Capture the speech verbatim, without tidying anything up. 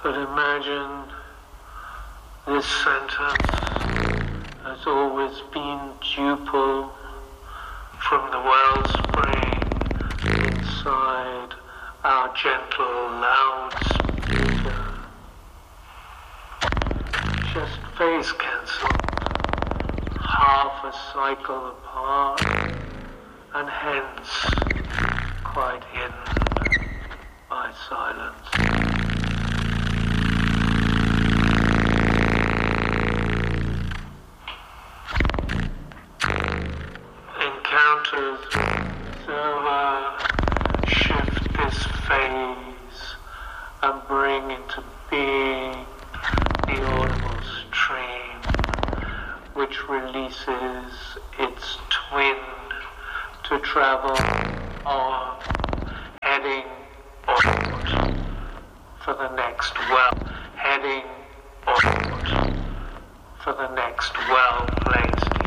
But imagine this sentence has always been duple from the wellspring inside our gentle loudspeaker. Just phase cancel, half a cycle apart, and hence quite hidden by silence. Encounters observer shift this phase and bring into being the audible stream which releases its twin to travel on, heading onward for the next well, heading onward for the next well-placed